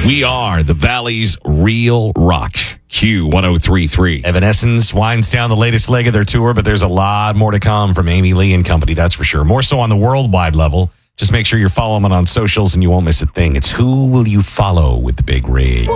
We are the Valley's real rock. Q1033. Evanescence winds down the latest leg of their tour, but there's a lot more to come from Amy Lee and company, that's for sure. More so on the worldwide level. Just make sure you're following them on socials and you won't miss a thing. It's Who Will You Follow with the Big Rig.